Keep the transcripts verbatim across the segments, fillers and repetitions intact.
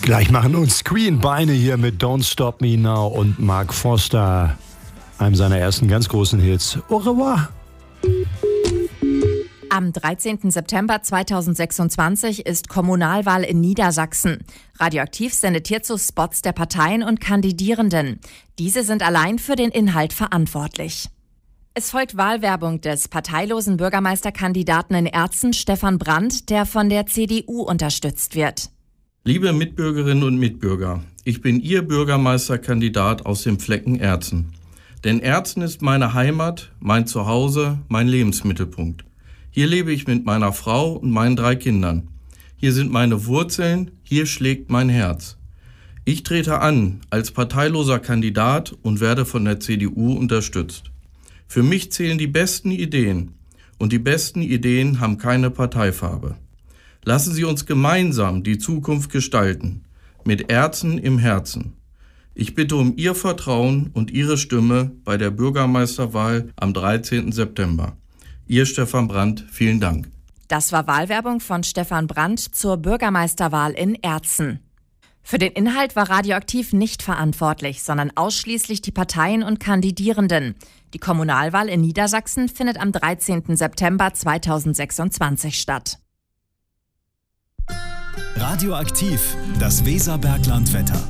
Gleich machen uns Queen Beine hier mit Don't Stop Me Now und Mark Foster, einem seiner ersten ganz großen Hits. Au revoir. Am dreizehnten September zweitausendsechsundzwanzig ist Kommunalwahl in Niedersachsen. Radioaktiv sendet hierzu Spots der Parteien und Kandidierenden. Diese sind allein für den Inhalt verantwortlich. Es folgt Wahlwerbung des parteilosen Bürgermeisterkandidaten in Erzen, Stefan Brandt, der von der C D U unterstützt wird. Liebe Mitbürgerinnen und Mitbürger, ich bin Ihr Bürgermeisterkandidat aus dem Flecken Erzen. Denn Erzen ist meine Heimat, mein Zuhause, mein Lebensmittelpunkt. Hier lebe ich mit meiner Frau und meinen drei Kindern. Hier sind meine Wurzeln, hier schlägt mein Herz. Ich trete an als parteiloser Kandidat und werde von der C D U unterstützt. Für mich zählen die besten Ideen und die besten Ideen haben keine Parteifarbe. Lassen Sie uns gemeinsam die Zukunft gestalten, mit Erzen im Herzen. Ich bitte um Ihr Vertrauen und Ihre Stimme bei der Bürgermeisterwahl am dreizehnten September. Ihr Stefan Brandt, vielen Dank. Das war Wahlwerbung von Stefan Brandt zur Bürgermeisterwahl in Erzen. Für den Inhalt war Radioaktiv nicht verantwortlich, sondern ausschließlich die Parteien und Kandidierenden. Die Kommunalwahl in Niedersachsen findet am dreizehnten September zweitausendsechsundzwanzig statt. Radioaktiv, das Weserberglandwetter.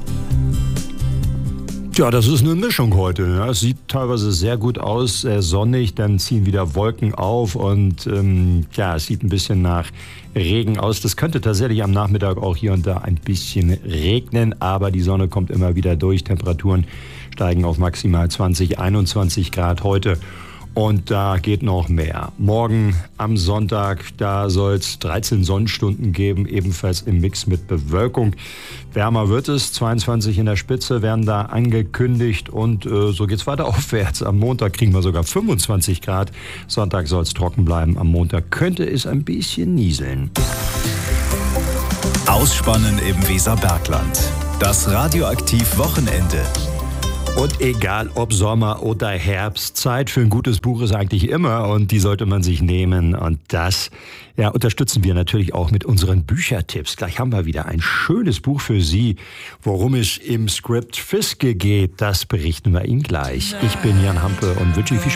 Ja, das ist eine Mischung heute. Ja. Es sieht teilweise sehr gut aus, sehr sonnig, dann ziehen wieder Wolken auf und ähm, ja, es sieht ein bisschen nach Regen aus. Das könnte tatsächlich am Nachmittag auch hier und da ein bisschen regnen, aber die Sonne kommt immer wieder durch. Temperaturen steigen auf maximal zwanzig, einundzwanzig Grad heute. Und da geht noch mehr. Morgen am Sonntag, da soll es dreizehn Sonnenstunden geben, ebenfalls im Mix mit Bewölkung. Wärmer wird es, zweiundzwanzig in der Spitze werden da angekündigt und äh, so geht's weiter aufwärts. Am Montag kriegen wir sogar fünfundzwanzig Grad. Sonntag soll es trocken bleiben. Am Montag könnte es ein bisschen nieseln. Ausspannen im Weserbergland. Das Radioaktiv-Wochenende. Und egal ob Sommer oder Herbst, Zeit für ein gutes Buch ist eigentlich immer und die sollte man sich nehmen. Und das ja, unterstützen wir natürlich auch mit unseren Büchertipps. Gleich haben wir wieder ein schönes Buch für Sie. Worum es im Skript Fiske geht, das berichten wir Ihnen gleich. Ich bin Jan Hampe und wünsche Ihnen viel Spaß.